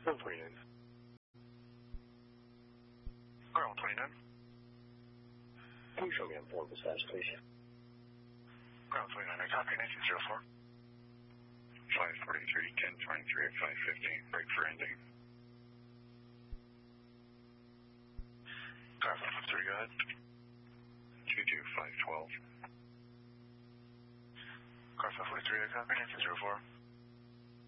129. Ground 129. 对上面4个30推行。 Ground 29, I copy 1904. 543, 1023 at 515, break for ending. Car 543, go ahead. 22512. Car 543, I copy 1904.